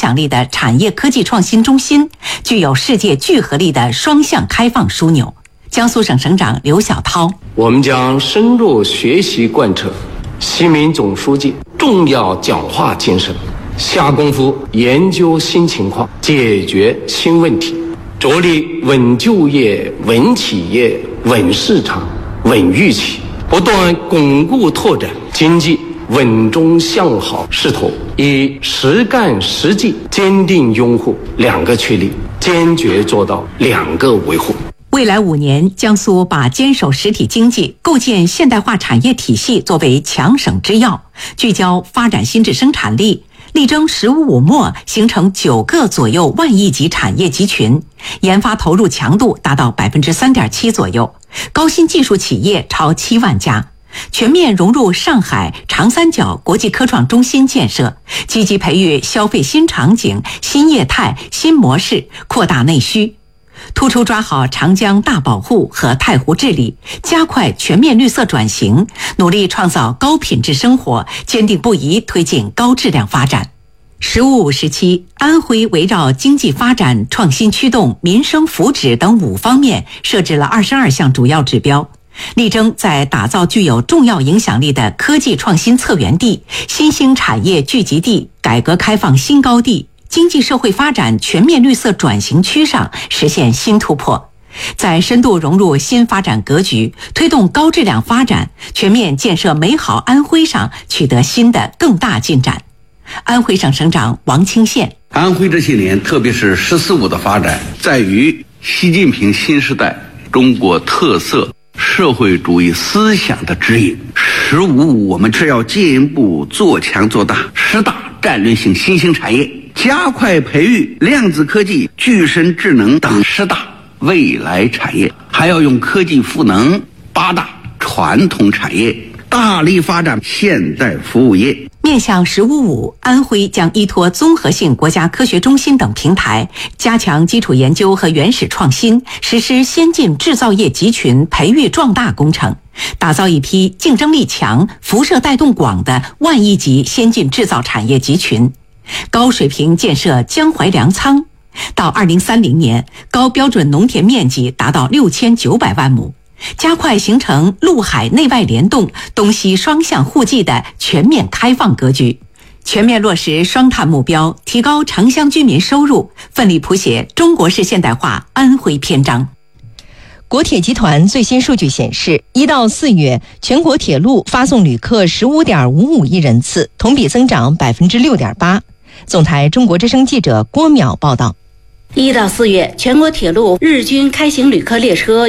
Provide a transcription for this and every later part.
响力的产业科技创新中心，具有世界聚合力的双向开放枢纽。江苏省省长刘晓涛： 我们将深入学习贯彻习民总书记重要讲话精神，下功夫研究新情况，解决新问题，着力稳就业、稳企业、稳市场、稳预期，不断巩固拓展经济稳中向好势头，以实干实绩坚定拥护两个确立，坚决做到两个维护。 未来5年，江苏把坚守实体经济、构建现代化产业体系作为强省之要，聚焦发展新质生产力，力争“十五五”末形成9个左右万亿级产业集群，研发投入强度达到 3.7% 左右，高新技术企业超7万家，全面融入上海、长三角国际科创中心建设，积极培育消费新场景、新业态、新模式，扩大内需。突出抓好长江大保护和太湖治理，加快全面绿色转型，努力创造高品质生活，坚定不移推进高质量发展。“15五”时期，安徽围绕经济发展、创新驱动、民生福祉等5方面设置了22项主要指标，力争在打造具有重要影响力的科技创新策源地、新兴产业聚集地、改革开放新高地、经济社会发展全面绿色转型区上实现新突破，在深度融入新发展格局、推动高质量发展、全面建设美好安徽上取得新的更大进展。安徽省省长王清县： 安徽这些年，特别是“十四五”的发展，在于习近平新时代中国特色社会主义思想的指引。“15五”我们是要进一步做强做大10大战略性新兴产业，加快培育量子科技、具身智能等10大未来产业，还要用科技赋能8大传统产业，大力发展现代服务业。 面向“15五”，安徽将依托综合性国家科学中心等平台，加强基础研究和原始创新，实施先进制造业集群培育壮大工程，打造一批竞争力强、辐射带动广的万亿级先进制造产业集群，高水平建设江淮粮仓，到2030年，高标准农田面积达到6900万亩。加快形成陆海内外联动、东西双向互济的全面开放格局，全面落实双碳目标，提高城乡居民收入，奋力谱写中国式现代化安徽篇章。 国铁集团最新数据显示，1到4月，全国铁路发送旅客15.55亿人次，同比增长 6.8%。总台中国之声记者郭淼报道。 1到4月，全国铁路日均开行旅客列车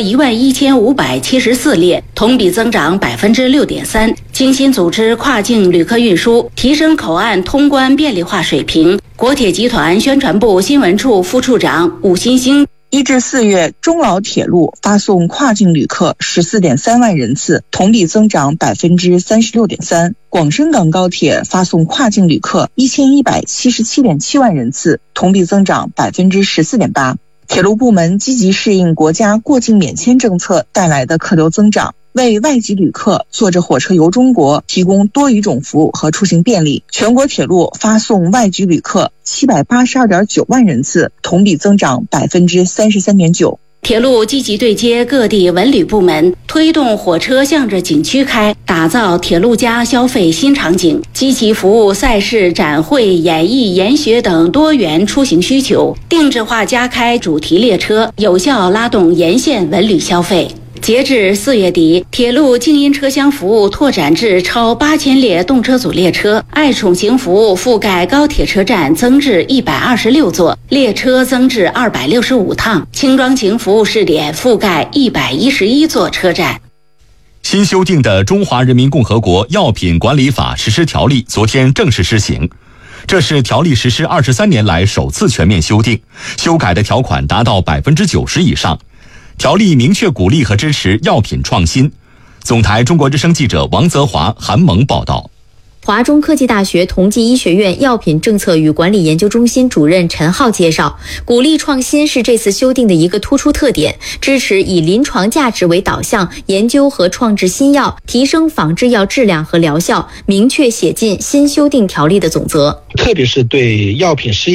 11574列，同比增长 6.3%， 精心组织跨境旅客运输，提升口岸通关便利化水平。国铁集团宣传部新闻处副处长武新兴 1至4月，中老铁路发送跨境旅客14.3万人次，同比增长 36.3%。广深港高铁发送跨境旅客1177.7万人次，同比增长 14.8%。铁路部门积极适应国家过境免签政策带来的客流增长，为外籍旅客坐着火车游中国提供多语种服务和出行便利。全国铁路发送外籍旅客782.9万人次，同比增长 33.9%。 铁路积极对接各地文旅部门，推动火车向着景区开，打造铁路加消费新场景，积极服务赛事、展会、演艺、研学等多元出行需求，定制化加开主题列车，有效拉动沿线文旅消费。截至4月底，铁路静音车厢服务拓展至超8000列动车组列车，爱宠型服务覆盖高铁车站增至126座，列车增至265趟，轻装型服务试点覆盖111座车站。 新修订的《中华人民共和国药品管理法实施条例》昨天正式施行，这是条例实施23年来首次全面修订，修改的条款达到 90% 以上。条例明确鼓励和支持药品创新。总台中国之声记者王泽华、韩萌报道。 华中科技大学同济医学院药品政策与管理研究中心主任陈浩介绍，鼓励创新是这次修订的一个突出特点，支持以临床价值为导向研究和创制新药，提升仿制药质量和疗效，明确写进新修订条例的总则。 特别是对药品试验